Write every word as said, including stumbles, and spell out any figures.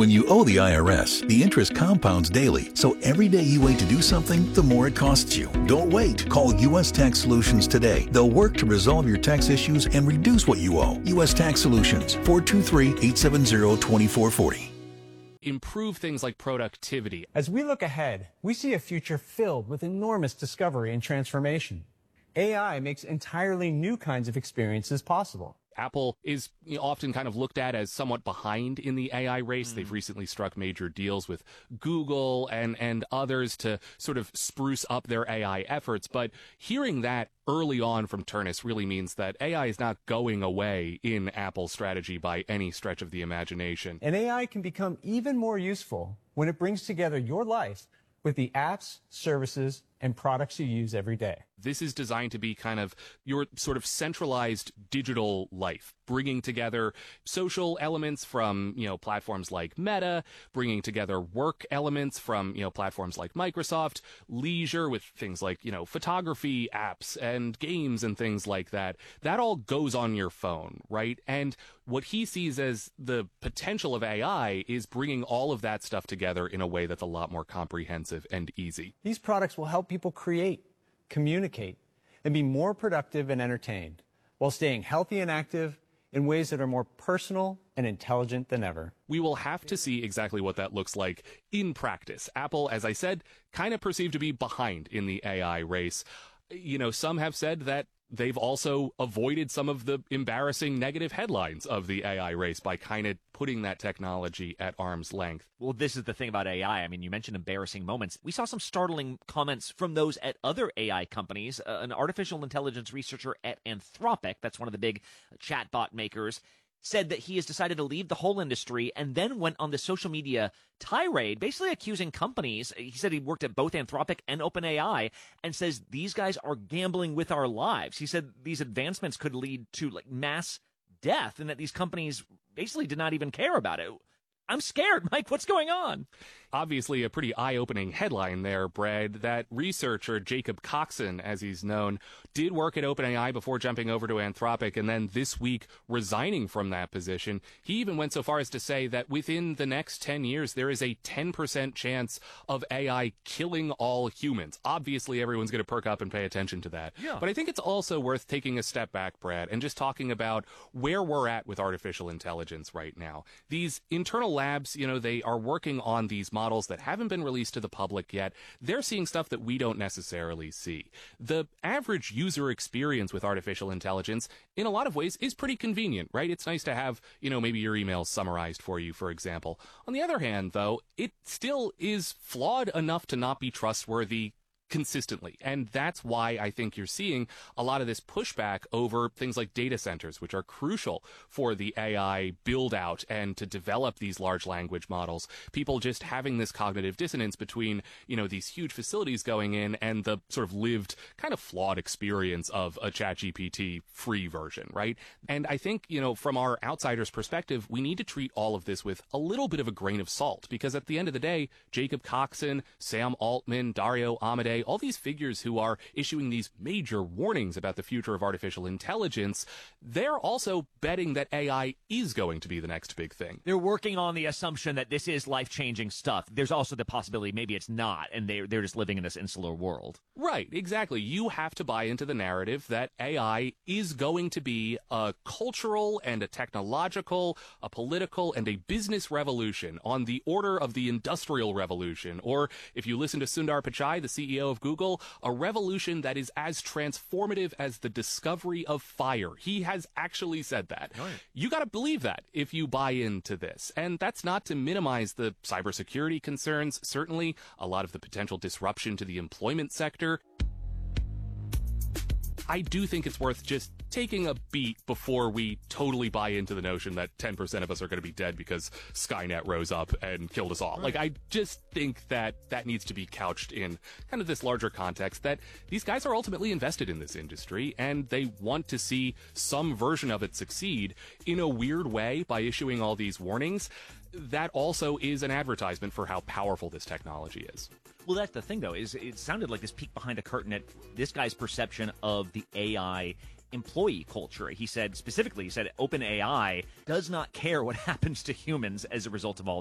When you owe the I R S, the interest compounds daily, so every day you wait to do something, the more it costs you. Don't wait. Call U S Tax Solutions today. They'll work to resolve your tax issues and reduce what you owe. U S Tax Solutions, four two three, eight seven zero, two four four zero. Improve things like productivity. As we look ahead, we see a future filled with enormous discovery and transformation. A I makes entirely new kinds of experiences possible. Apple is often kind of looked at as somewhat behind in the A I race. Mm. They've recently struck major deals with Google and, and others to sort of spruce up their A I efforts. But hearing that early on from Ternus really means that A I is not going away in Apple's strategy by any stretch of the imagination. And A I can become even more useful when it brings together your life with the apps, services, and products you use every day. This is designed to be kind of your sort of centralized digital life, bringing together social elements from, you know, platforms like Meta, bringing together work elements from, you know, platforms like Microsoft, leisure with things like, you know, photography apps and games and things like that. That all goes on your phone, right? And what he sees as the potential of A I is bringing all of that stuff together in a way that's a lot more comprehensive and easy. These products will help people create, communicate, and be more productive and entertained while staying healthy and active in ways that are more personal and intelligent than ever. We will have to see exactly what that looks like in practice. Apple, as I said, kind of perceived to be behind in the A I race. You know, some have said that they've also avoided some of the embarrassing negative headlines of the A I race by kind of putting that technology at arm's length. Well, this is the thing about A I. I mean, you mentioned embarrassing moments. We saw some startling comments from those at other A I companies. Uh, an artificial intelligence researcher at Anthropic, that's one of the big chatbot makers, said that he has decided to leave the whole industry and then went on the social media tirade, basically accusing companies. He said he worked at both Anthropic and OpenAI and says these guys are gambling with our lives. He said these advancements could lead to like mass death and that these companies basically did not even care about it. I'm scared, Mike. What's going on? Obviously, a pretty eye-opening headline there, Brad. That researcher, Jacob Coxon, as he's known, did work at OpenAI before jumping over to Anthropic and then this week resigning from that position. He even went so far as to say that within the next ten years, there is a ten percent chance of A I killing all humans. Obviously, everyone's going to perk up and pay attention to that. Yeah. But I think it's also worth taking a step back, Brad, and just talking about where we're at with artificial intelligence right now. These internal labs, you know, they are working on these models that haven't been released to the public yet. They're seeing stuff that we don't necessarily see. The average user experience with artificial intelligence, in a lot of ways, is pretty convenient, right? It's nice to have, you know, maybe your emails summarized for you, for example. On the other hand, though, it still is flawed enough to not be trustworthy consistently. And that's why I think you're seeing a lot of this pushback over things like data centers, which are crucial for the A I build out and to develop these large language models. People just having this cognitive dissonance between, you know, these huge facilities going in and the sort of lived kind of flawed experience of a ChatGPT free version, right? And I think, you know, from our outsider's perspective, we need to treat all of this with a little bit of a grain of salt, because at the end of the day, Jacob Coxon, Sam Altman, Dario Amodei, all these figures who are issuing these major warnings about the future of artificial intelligence, they're also betting that A I is going to be the next big thing. They're working on the assumption that this is life-changing stuff. There's also the possibility maybe it's not, and they're, they're just living in this insular world. Right, exactly. You have to buy into the narrative that A I is going to be a cultural and a technological, a political and a business revolution on the order of the Industrial Revolution. Or if you listen to Sundar Pichai, the C E O of Google, a revolution that is as transformative as the discovery of fire. He has actually said that. Right. You got to believe that if you buy into this. And that's not to minimize the cybersecurity concerns, certainly a lot of the potential disruption to the employment sector. I do think it's worth just taking a beat before we totally buy into the notion that ten percent of us are going to be dead because Skynet rose up and killed us all. Right. Like, I just think that that needs to be couched in kind of this larger context that these guys are ultimately invested in this industry and they want to see some version of it succeed in a weird way by issuing all these warnings. That also is an advertisement for how powerful this technology is. Well, that's the thing, though, is it sounded like this peek behind a curtain at this guy's perception of the A I employee culture. He said specifically, he said OpenAI does not care what happens to humans as a result of all